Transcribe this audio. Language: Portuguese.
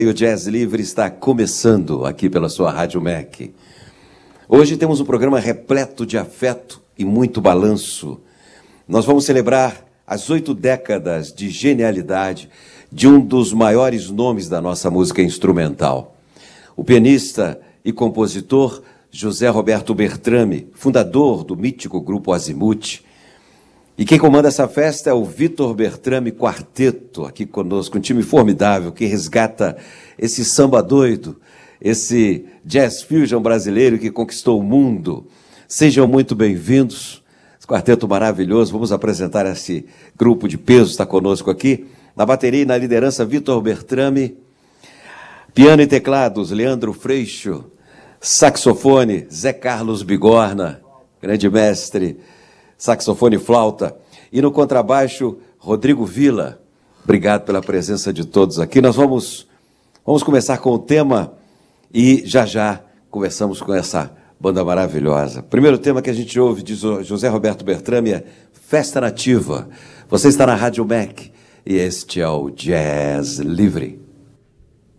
E o Jazz Livre está começando aqui pela sua Rádio MEC. Hoje temos um programa repleto de afeto e muito balanço. Nós vamos celebrar as 8 décadas de genialidade de um dos maiores nomes da nossa música instrumental. O pianista e compositor José Roberto Bertrami, fundador do mítico grupo Azimuth. E quem comanda essa festa é o Vitor Bertrami Quarteto, aqui conosco, um time formidável que resgata esse samba doido, esse jazz fusion brasileiro que conquistou o mundo. Sejam muito bem-vindos, esse quarteto maravilhoso. Vamos apresentar esse grupo de peso, está conosco aqui. Na bateria e na liderança, Vitor Bertrami. Piano e teclados, Leandro Freixo. Saxofone, Zé Carlos Bigorna, grande mestre. Saxofone e flauta. E no contrabaixo, Rodrigo Villa. Obrigado pela presença de todos aqui. Nós vamos começar com o tema e já conversamos com essa banda maravilhosa. Primeiro tema que a gente ouve de José Roberto Bertrami é Festa Nativa. Você está na Rádio MEC e este é o Jazz Livre.